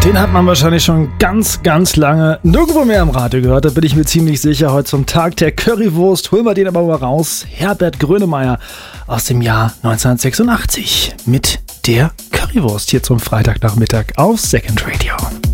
Den hat man wahrscheinlich schon ganz, ganz lange nirgendwo mehr im Radio gehört. Da bin ich mir ziemlich sicher. Heute zum Tag der Currywurst. Holen wir den aber mal raus. Herbert Grönemeyer aus dem Jahr 1986 mit der Currywurst hier zum Freitagnachmittag auf Second Radio.